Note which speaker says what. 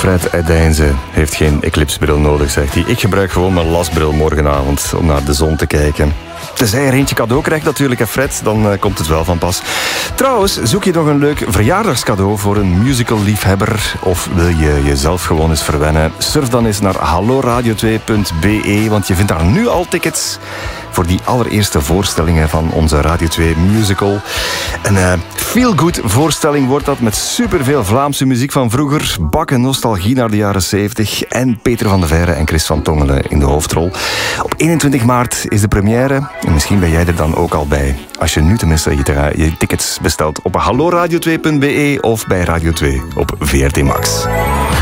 Speaker 1: Fred uit Deinze heeft geen eclipsebril nodig, zegt hij. Ik gebruik gewoon mijn lasbril morgenavond om naar de zon te kijken. Tenzij er eentje cadeau krijgt natuurlijk, hè Fred, dan komt het wel van pas. Trouwens, zoek je nog een leuk verjaardagscadeau voor een musical-liefhebber of wil je jezelf gewoon eens verwennen? Surf dan eens naar halloradio2.be, want je vindt daar nu al tickets voor die allereerste voorstellingen van onze Radio 2 musical. Een feel-good voorstelling wordt dat met superveel Vlaamse muziek van vroeger, bakken nostalgie naar de jaren 70 en Peter van de Veire en Chris van Tongelen in de hoofdrol. Op 21 maart is de première en misschien ben jij er dan ook al bij. Als je nu tenminste je tickets bestelt op halloradio2.be of bij Radio 2 op VRT Max.